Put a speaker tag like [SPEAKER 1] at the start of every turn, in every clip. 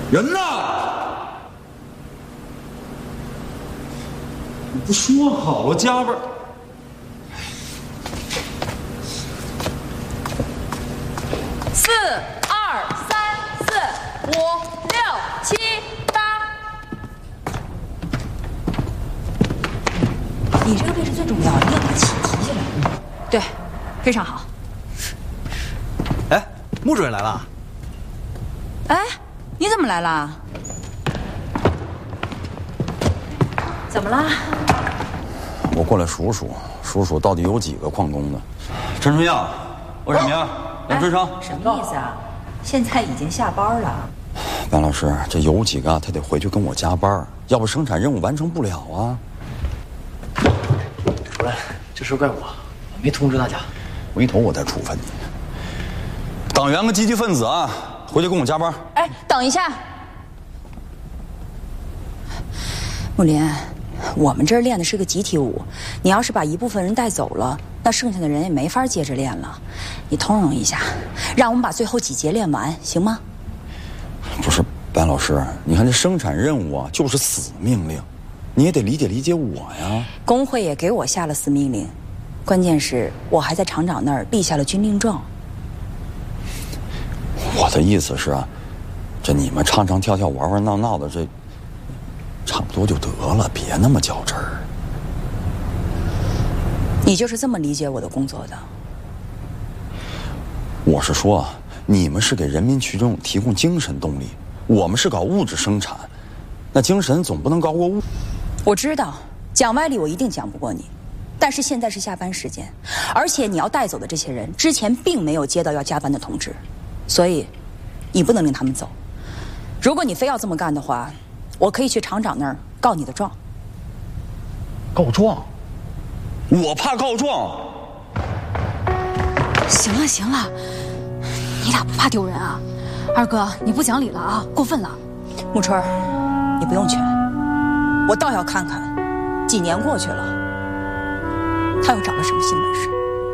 [SPEAKER 1] 人呢？你不说好了加班？
[SPEAKER 2] 4、2、3、4、5、6、7、8。你这个位置最重要，你要把起提起来。对，非常好。
[SPEAKER 3] 哎，穆主任来了。
[SPEAKER 2] 哎，你怎么来了？怎么了？
[SPEAKER 1] 我过来数数到底有几个矿工呢？陈春耀、欧闪明、梁春生。
[SPEAKER 2] 什么意思啊？现在已经下班了。
[SPEAKER 1] 白老师，这有几个他得回去跟我加班，要不生产任务完成不了啊。
[SPEAKER 3] 主任，这事怪我没通知大家。
[SPEAKER 1] 回头我再处分你。党员跟积极分子啊，回去跟我加班。
[SPEAKER 2] 哎，等一下，木林，我们这儿练的是个集体舞，你要是把一部分人带走了，那剩下的人也没法接着练了。你通融一下，让我们把最后几节练完，行吗？
[SPEAKER 1] 不是，白老师，你看这生产任务啊，就是死命令，你也得理解理解我呀。
[SPEAKER 2] 工会也给我下了死命令，关键是我还在厂长那儿立下了军令状。
[SPEAKER 1] 我的意思是啊，这你们唱唱跳跳玩玩闹闹的，这差不多就得了，别那么较真儿。
[SPEAKER 2] 你就是这么理解我的工作的？
[SPEAKER 1] 我是说啊，你们是给人民群众提供精神动力，我们是搞物质生产，那精神总不能高过物。
[SPEAKER 2] 我知道，讲歪理我一定讲不过你，但是现在是下班时间，而且你要带走的这些人之前并没有接到要加班的通知，所以你不能令他们走。如果你非要这么干的话，我可以去厂长那儿告你的状。
[SPEAKER 1] 告状？我怕告状。
[SPEAKER 4] 行了行了，你俩不怕丢人啊？二哥，你不讲理了啊，过分了。
[SPEAKER 2] 木春，你不用劝，我倒要看看，几年过去了，他又长了什么新本事。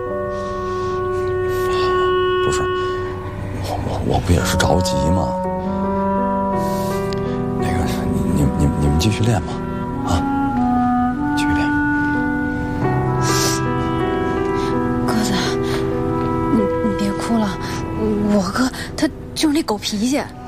[SPEAKER 1] 不是，我不也是着急吗？那个，你们继续练吧，啊，继续练。
[SPEAKER 4] 鸽子，你别哭了，我哥他就是那狗脾气。